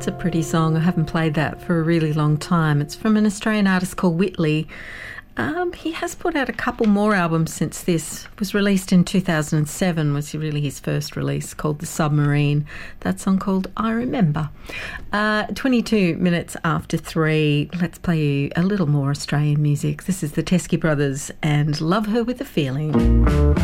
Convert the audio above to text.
It's a pretty song. I haven't played that for a really long time. It's from an Australian artist called Whitley. He has put out a couple more albums since this. It was released in 2007, was really his first release, called The Submarine. That song called I Remember. 22 minutes after 3. Let's play you a little more Australian music. This is the Teskey Brothers and Love Her With a Feeling.